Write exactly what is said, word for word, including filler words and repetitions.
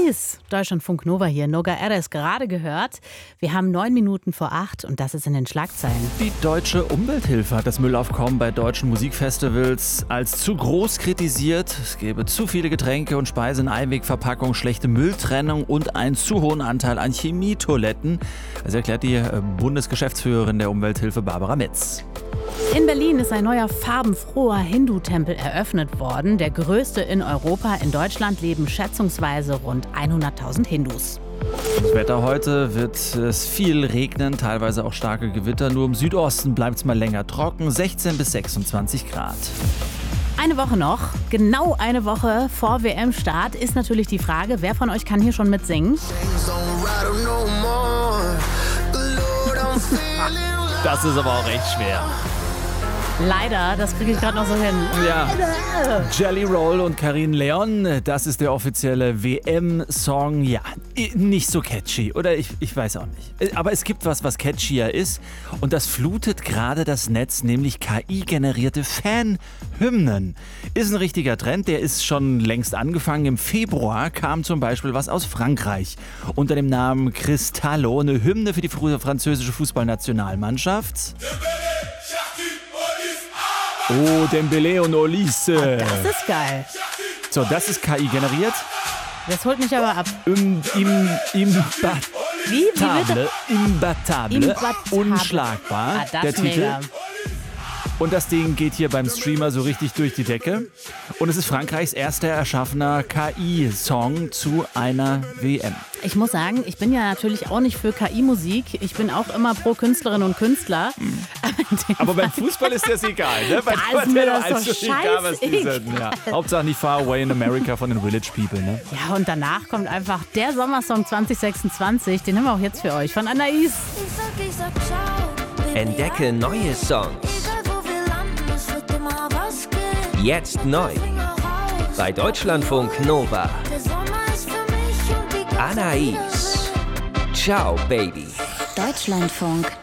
Anais, Deutschlandfunk Nova hier. Noga Erez gerade gehört. Wir haben neun Minuten vor acht und das ist in den Schlagzeilen. Die Deutsche Umwelthilfe hat das Müllaufkommen bei deutschen Musikfestivals als zu groß kritisiert. Es gebe zu viele Getränke und Speisen in Einwegverpackungen, schlechte Mülltrennung und einen zu hohen Anteil an Chemietoiletten. Das erklärt die Bundesgeschäftsführerin der Umwelthilfe Barbara Metz. In Berlin ist ein neuer farbenfroher Hindu-Tempel eröffnet worden. Der größte in Europa. In Deutschland leben schätzungsweise rund hunderttausend Hindus. Das Wetter heute wird es viel regnen, teilweise auch starke Gewitter. Nur im Südosten bleibt es mal länger trocken, sechzehn bis sechsundzwanzig Grad. Eine Woche noch, genau eine Woche vor W M-Start, ist natürlich die Frage, wer von euch kann hier schon mitsingen? Das ist aber auch echt schwer. Leider, das kriege ich gerade noch so hin. Ja. Jelly Roll und Karin Leon, das ist der offizielle W M-Song. Ja, nicht so catchy, oder? Ich, ich weiß auch nicht. Aber es gibt was, was catchier ist. Und das flutet gerade das Netz, nämlich K I-generierte Fan-Hymnen. Ist ein richtiger Trend, der ist schon längst angefangen. Im Februar kam zum Beispiel was aus Frankreich. Unter dem Namen Cristallo, eine Hymne für die französische Fußballnationalmannschaft. Oh, Dembélé und Olise. Das ist geil. So, das ist K I generiert. Das holt mich aber ab. Im, im, im Wie? Wie Imbattable, imbattable, Imbattable. unschlagbar, Ah, das der ist Titel. mega. Und das Ding geht hier beim Streamer so richtig durch die Decke. Und es ist Frankreichs erster erschaffener K I-Song zu einer W M. Ich muss sagen, ich bin ja natürlich auch nicht für K I-Musik. Ich bin auch immer pro Künstlerinnen und Künstler. Aber beim Fußball ist das egal, ne? Bei Da ist mir das also doch egal, was die scheißegal. sind. Ja. Hauptsache nicht Far Away in America von den Village People, ne? Ja, und danach kommt einfach der Sommersong zwanzig sechsundzwanzig. Den haben wir auch jetzt für euch von Anais. Entdecke neue Songs. Jetzt neu. Bei Deutschlandfunk Nova. Anais. Ciao, Baby. Deutschlandfunk